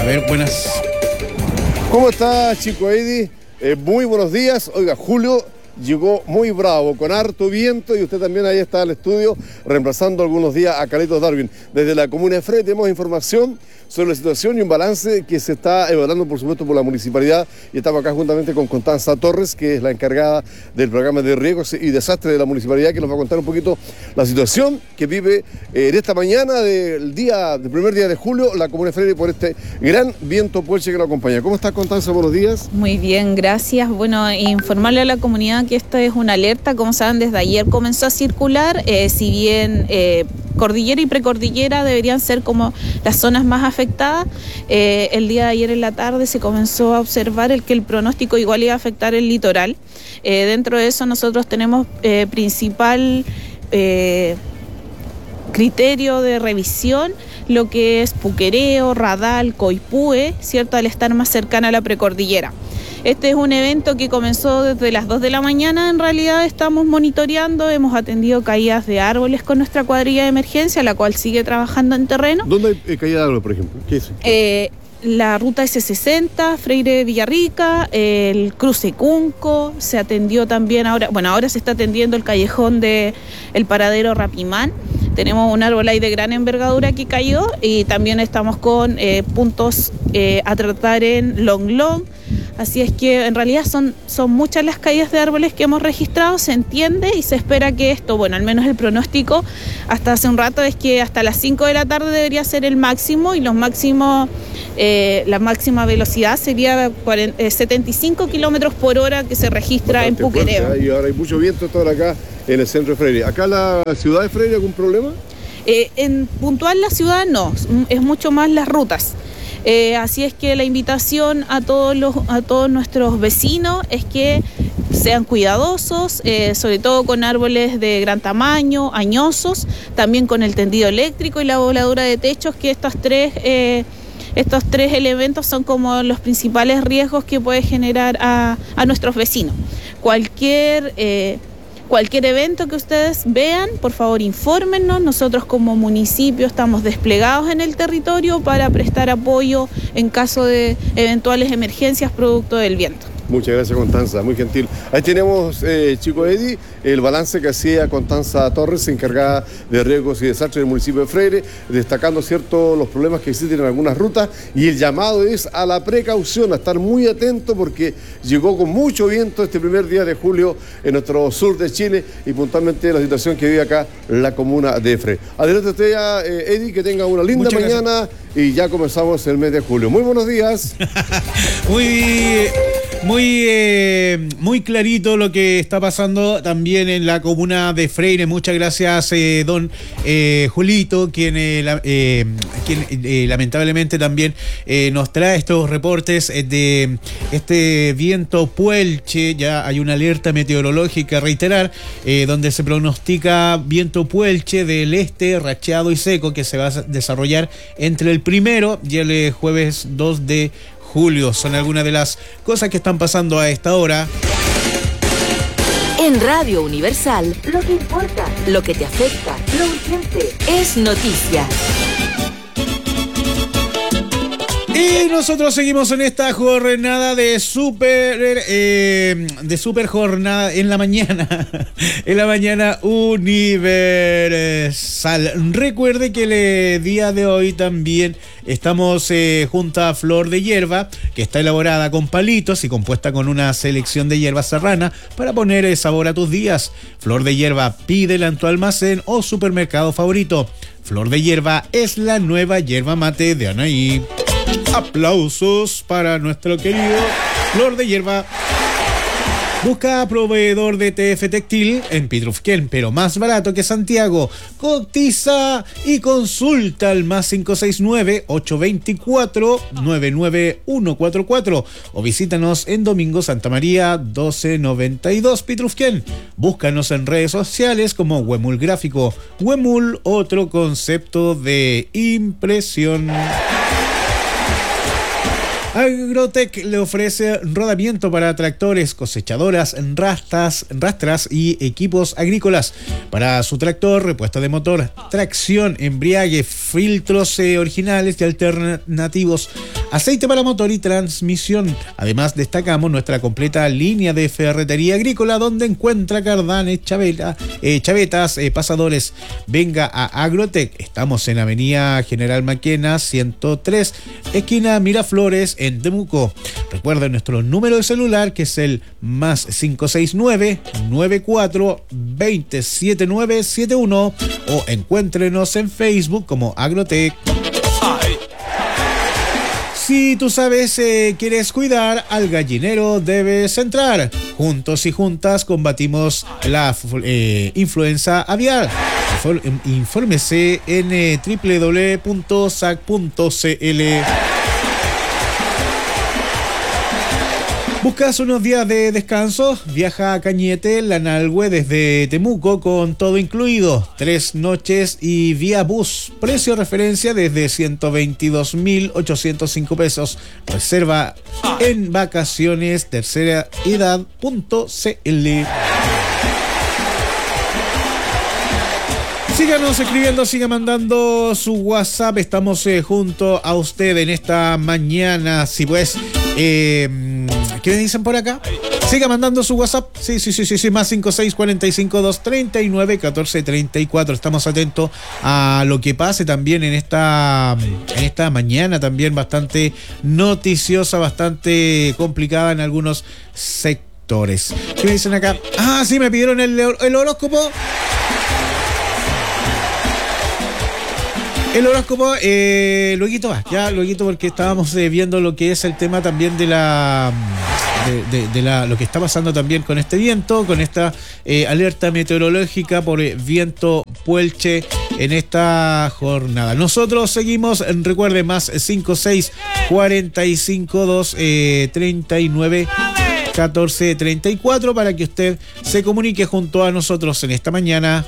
ver, buenas. ¿Cómo está, Chico Eddy? Muy buenos días. Oiga, Julio llegó muy bravo, con harto viento, y usted también ahí está en el estudio, reemplazando algunos días a Carlitos Darwin. Desde la comuna de Freire tenemos información sobre la situación y un balance que se está evaluando, por supuesto, por la municipalidad, y estamos acá juntamente con Constanza Torres, que es la encargada del programa de riesgos y desastres de la municipalidad, que nos va a contar un poquito la situación que vive en esta mañana del primer día de julio, la comuna de Freire, por este gran viento puelche que nos acompaña. ¿Cómo estás, Constanza? Buenos días. Muy bien, gracias. Bueno, informarle a la comunidad que esta es una alerta. Como saben, desde ayer comenzó a circular, si bien cordillera y precordillera deberían ser como las zonas más afectadas. El día de ayer en la tarde se comenzó a observar que el pronóstico igual iba a afectar el litoral. Dentro de eso nosotros tenemos principal criterio de revisión lo que es Puquereo, Radal, Coipúe, ¿cierto?, al estar más cercana a la precordillera. Este es un evento que comenzó desde las 2 de la mañana, en realidad estamos monitoreando, hemos atendido caídas de árboles con nuestra cuadrilla de emergencia, la cual sigue trabajando en terreno. ¿Dónde hay caída de árboles, por ejemplo? ¿Qué es? La ruta S60, Freire Villarrica, el cruce Cunco, se atendió también ahora se está atendiendo el callejón del paradero Rapimán. Tenemos un árbol ahí de gran envergadura que cayó, y también estamos con puntos a tratar en Longlong. Así es que en realidad son muchas las caídas de árboles que hemos registrado, se entiende y se espera que esto, bueno, al menos el pronóstico hasta hace un rato es que hasta las 5 de la tarde debería ser el máximo, y los máximos, la máxima velocidad sería 75 kilómetros por hora que se registra en Puquereo. Fuerte, y ahora hay mucho viento todo acá en el centro de Freire. ¿Acá en la ciudad de Freire algún problema? En puntual la ciudad no, es mucho más las rutas. Así es que la invitación a todos nuestros vecinos es que sean cuidadosos, sobre todo con árboles de gran tamaño, añosos, también con el tendido eléctrico y la voladura de techos, que estos tres elementos son como los principales riesgos que puede generar a nuestros vecinos. Cualquier evento que ustedes vean, por favor infórmenos. Nosotros como municipio estamos desplegados en el territorio para prestar apoyo en caso de eventuales emergencias producto del viento. Muchas gracias, Constanza, muy gentil. Ahí tenemos, Chico Eddy, el balance que hacía Constanza Torres, encargada de riesgos y desastres del municipio de Freire, destacando, cierto, los problemas que existen en algunas rutas, y el llamado es a la precaución, a estar muy atento, porque llegó con mucho viento este primer día de julio en nuestro sur de Chile, y puntualmente la situación que vive acá la comuna de Freire. Adelante usted, Eddy, que tenga una linda mañana, y ya comenzamos el mes de julio. Muy buenos días. Muy clarito lo que está pasando también en la comuna de Freire. Muchas gracias, don Julito, quien lamentablemente también nos trae estos reportes de este viento puelche. Ya hay una alerta meteorológica a reiterar, donde se pronostica viento puelche del este, racheado y seco, que se va a desarrollar entre el 1 y el jueves 2 de julio. Son algunas de las cosas que están pasando a esta hora. En Radio Universal, lo que importa, lo que te afecta, lo urgente, es noticia. Y nosotros seguimos en esta jornada de super jornada en la mañana universal. Recuerde que el día de hoy también estamos junto a Flor de Hierba, que está elaborada con palitos y compuesta con una selección de hierba serrana para poner sabor a tus días. Flor de Hierba, pídela en tu almacén o supermercado favorito. Flor de Hierba es la nueva yerba mate de Anaí. Aplausos para nuestro querido Flor de Hierba. Busca proveedor de TF Textil en Pitrufquén, pero más barato que Santiago. Cotiza y consulta al +569-824-99144 o visítanos en Domingo Santa María 1292 Pitrufquén. Búscanos en redes sociales como Huemul Gráfico. Huemul, otro concepto de impresión. Agrotech le ofrece rodamiento para tractores, cosechadoras, rastras y equipos agrícolas. Para su tractor, repuesto de motor, tracción, embriague, filtros originales y alternativos, aceite para motor y transmisión. Además, destacamos nuestra completa línea de ferretería agrícola, donde encuentra cardanes, chavetas, pasadores. Venga a Agrotech. Estamos en Avenida General Maquena 103, esquina Miraflores, en Temuco. Recuerden nuestro número de celular, que es el más 569-94-207971, o encuéntrenos en Facebook como Agrotech. Si tú sabes, quieres cuidar al gallinero, debes entrar. Juntos y juntas combatimos la influenza aviar. Infórmese en www.sac.cl. ¿Buscas unos días de descanso? Viaja a Cañete, Lanalhue, desde Temuco, con todo incluido. 3 noches y vía bus. Precio referencia desde 122.805 pesos. Reserva en vacaciones terceraedad.cl. Síganos escribiendo, siga mandando su WhatsApp. Estamos junto a usted en esta mañana. Si pues, ¿qué me dicen por acá? Siga mandando su WhatsApp. Sí, más 5645-239-1434. Estamos atentos a lo que pase también en esta mañana, también bastante noticiosa, bastante complicada en algunos sectores. ¿Qué me dicen acá? Ah, sí, me pidieron el horóscopo. El horóscopo, luego porque estábamos viendo lo que es el tema también de lo que está pasando también con este viento, con esta alerta meteorológica por viento Puelche en esta jornada. Nosotros seguimos, recuerde, más 5645-239-1434 para que usted se comunique junto a nosotros en esta mañana.